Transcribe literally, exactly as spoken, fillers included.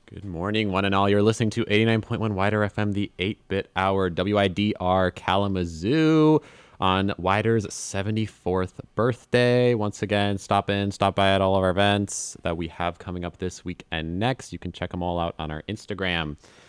Good morning, one and all. You're listening to eighty-nine point one Wider F M, the eight-bit hour, W I D R Kalamazoo, on Wider's seventy-fourth birthday. Once again, stop in, stop by at all of our events that we have coming up this week and next. You can check them all out on our Instagram.